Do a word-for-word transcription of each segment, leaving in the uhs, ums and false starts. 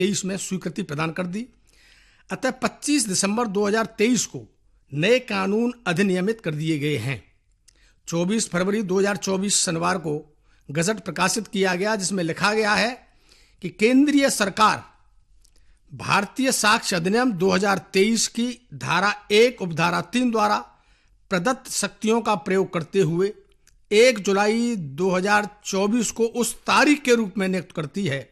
तेईस में स्वीकृति प्रदान कर दी। अतः पच्चीस दिसंबर दो हज़ार तेईस को नए कानून अधिनियमित कर दिए गए हैं। चौबीस फरवरी दो हज़ार चौबीस शनिवार को गजट प्रकाशित किया गया, जिसमें लिखा गया है कि केंद्रीय सरकार भारतीय साक्ष्य अधिनियम दो हज़ार तेईस की धारा एक उपधारा तीन द्वारा प्रदत्त शक्तियों का प्रयोग करते हुए एक जुलाई दो हज़ार चौबीस को उस तारीख के रूप में नियुक्त करती है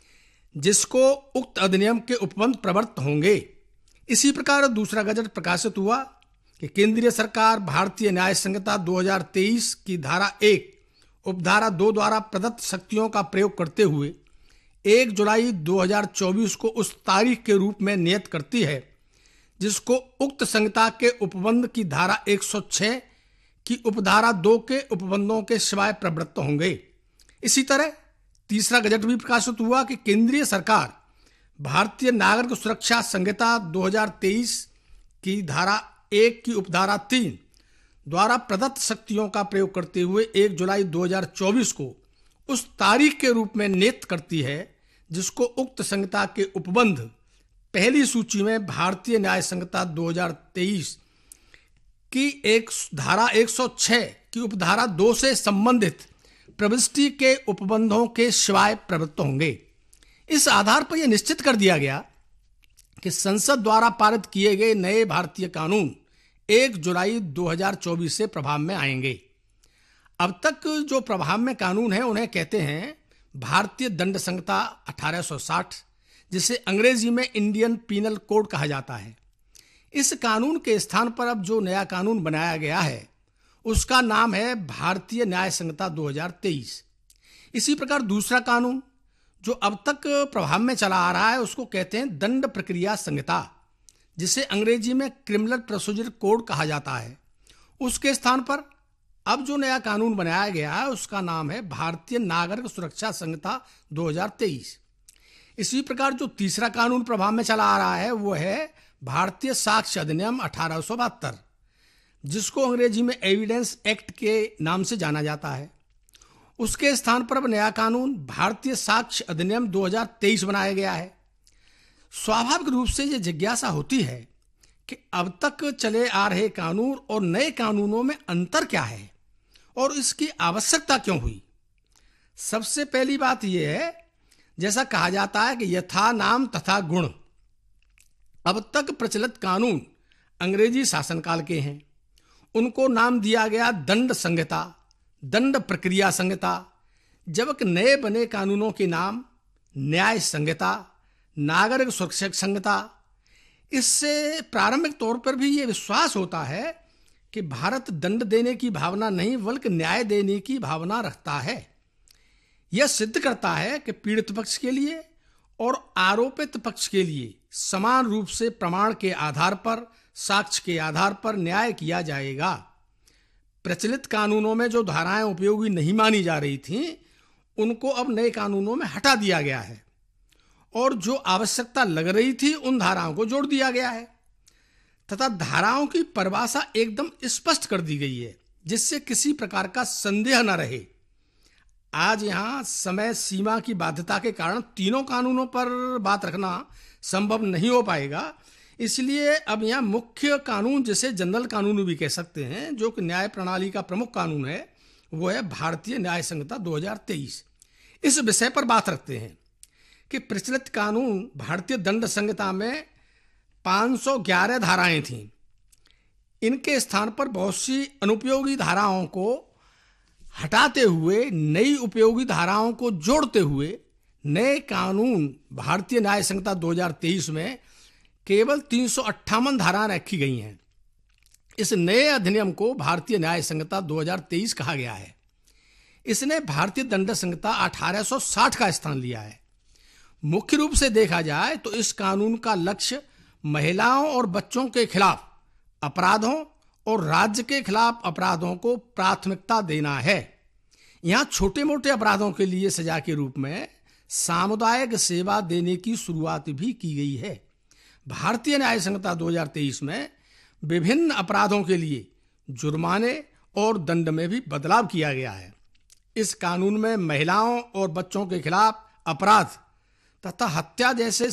जिसको उक्त अधिनियम के उपबंध प्रवृत्त होंगे। इसी प्रकार दूसरा गजट प्रकाशित हुआ कि केंद्रीय सरकार भारतीय न्याय संहिता दो हज़ार तेईस की धारा एक उपधारा दो द्वारा प्रदत्त शक्तियों का प्रयोग करते हुए एक जुलाई दो हज़ार चौबीस को उस तारीख के रूप में नियत करती है जिसको उक्त संहिता के उपबंध की धारा एक सौ छह की उपधारा दो के उपबंधों के सिवाय प्रवृत्त होंगे। इसी तरह तीसरा गजट भी प्रकाशित हुआ कि केंद्रीय सरकार भारतीय नागरिक सुरक्षा संहिता दो हज़ार तेईस की धारा एक की उपधारा तीन द्वारा प्रदत्त शक्तियों का प्रयोग करते हुए एक जुलाई दो हज़ार चौबीस को उस तारीख के रूप में नियत करती है जिसको उक्त संहिता के उपबंध पहली सूची में भारतीय न्याय संहिता दो हज़ार तेईस की एक धारा एक सौ छह की उपधारा दो से संबंधित प्रविष्टि के उपबंधों के सिवाय प्रवृत्त होंगे। इस आधार पर यह निश्चित कर दिया गया कि संसद द्वारा पारित किए गए नए भारतीय कानून एक जुलाई दो हज़ार चौबीस से प्रभाव में आएंगे। अब तक जो प्रभाव में कानून है उन्हें कहते हैं भारतीय दंड संहिता अठारह सौ साठ, जिसे अंग्रेजी में इंडियन पीनल कोड कहा जाता है। इस कानून के स्थान पर अब जो नया कानून बनाया गया है उसका नाम है भारतीय न्याय संहिता दो हज़ार तेईस। इसी प्रकार दूसरा कानून जो अब तक प्रभाव में चला आ रहा है उसको कहते हैं दंड प्रक्रिया संहिता, जिसे अंग्रेजी में क्रिमिनल प्रोसीजर कोड कहा जाता है। उसके स्थान पर अब जो नया कानून बनाया गया है उसका नाम है भारतीय नागरिक सुरक्षा संहिता दो हज़ार तेईस। इसी प्रकार जो तीसरा कानून प्रभाव में चला आ रहा है वो है भारतीय साक्ष्य अधिनियम अठारह सौ बहत्तर, जिसको अंग्रेजी में एविडेंस एक्ट के नाम से जाना जाता है। उसके स्थान पर अब नया कानून भारतीय साक्ष्य अधिनियम दो हज़ार तेईस बनाया गया है। स्वाभाविक रूप से यह जिज्ञासा होती है कि अब तक चले आ रहे कानून और नए कानूनों में अंतर क्या है और इसकी आवश्यकता क्यों हुई। सबसे पहली बात यह है, जैसा कहा जाता है कि यथा नाम तथा गुण। अब तक प्रचलित कानून अंग्रेजी शासनकाल के हैं, उनको नाम दिया गया दंड संहिता, दंड प्रक्रिया संहिता, जबकि नए बने कानूनों के नाम न्याय संहिता, नागरिक सुरक्षा संहिता। इससे प्रारंभिक तौर पर भी ये विश्वास होता है कि भारत दंड देने की भावना नहीं बल्कि न्याय देने की भावना रखता है। यह सिद्ध करता है कि पीड़ित पक्ष के लिए और आरोपित पक्ष के लिए समान रूप से प्रमाण के आधार पर, साक्ष्य के आधार पर न्याय किया जाएगा। प्रचलित कानूनों में जो धाराएं उपयोगी नहीं मानी जा रही थीं, उनको अब नए कानूनों में हटा दिया गया है और जो आवश्यकता लग रही थी उन धाराओं को जोड़ दिया गया है तथा धाराओं की परिभाषा एकदम स्पष्ट कर दी गई है जिससे किसी प्रकार का संदेह न रहे। आज यहाँ समय सीमा की बाध्यता के कारण तीनों कानूनों पर बात रखना संभव नहीं हो पाएगा, इसलिए अब यहाँ मुख्य कानून, जिसे जनरल कानून भी कह सकते हैं, जो कि न्याय प्रणाली का प्रमुख कानून है, वो है भारतीय न्याय संहिता दो हज़ार तेईस। इस विषय पर बात रखते हैं कि प्रचलित कानून भारतीय दंड संहिता में पाँच सौ ग्यारह धाराएं थीं। इनके स्थान पर बहुत सी अनुपयोगी धाराओं को हटाते हुए नई उपयोगी धाराओं को जोड़ते हुए नए कानून भारतीय न्याय संहिता दो हज़ार तेईस में केवल तीन सौ अट्ठावन धाराएं रखी गई हैं। इस नए अधिनियम को भारतीय न्याय संहिता दो हज़ार तेईस कहा गया है। इसने भारतीय दंड संहिता अठारह सौ साठ का स्थान लिया है। मुख्य रूप से देखा जाए तो इस कानून का लक्ष्य महिलाओं और बच्चों के खिलाफ अपराधों और राज्य के खिलाफ अपराधों को प्राथमिकता देना है। यहाँ छोटे मोटे अपराधों के लिए सजा के रूप में सामुदायिक सेवा देने की शुरुआत भी की गई है। भारतीय न्याय संहिता दो हज़ार तेईस में विभिन्न अपराधों के लिए जुर्माने और दंड में भी बदलाव किया गया है। इस कानून में महिलाओं और बच्चों के खिलाफ अपराध तथा हत्या जैसे